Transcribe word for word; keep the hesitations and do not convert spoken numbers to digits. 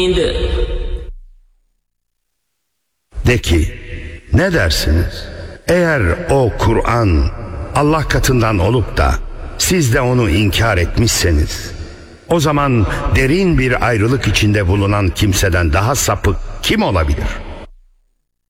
De ki, ne dersiniz? Eğer o Kur'an Allah katından olup da siz de onu inkar etmişseniz, o zaman derin bir ayrılık içinde bulunan kimseden daha sapık kim olabilir?